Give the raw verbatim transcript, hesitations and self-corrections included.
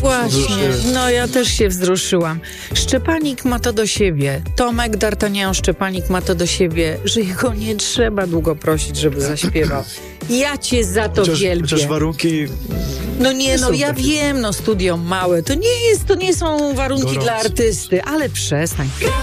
właśnie, no ja też się wzruszyłam. Szczepanik ma to do siebie. Tomek D'Artagnan Szczepanik ma to do siebie, że jego nie trzeba długo prosić, żeby zaśpiewał. Ja cię za to Chociaż, wielbię. chociaż warunki... No nie, no są ja takie. wiem, no studio małe, to nie jest, to nie są warunki Gorąco. dla artysty, ale przestań.